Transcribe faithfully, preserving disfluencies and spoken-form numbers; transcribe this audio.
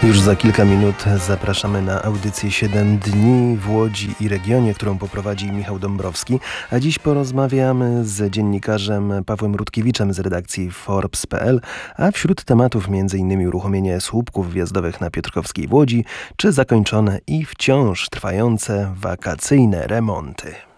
Już za kilka minut zapraszamy na audycję siedem dni w Łodzi i regionie, którą poprowadzi Michał Dąbrowski. A dziś porozmawiamy z dziennikarzem Pawłem Rutkiewiczem z redakcji Forbes kropka p l, a wśród tematów m.in. uruchomienie słupków wjazdowych na Piotrkowskiej w Łodzi, czy zakończone i wciąż trwające wakacyjne remonty.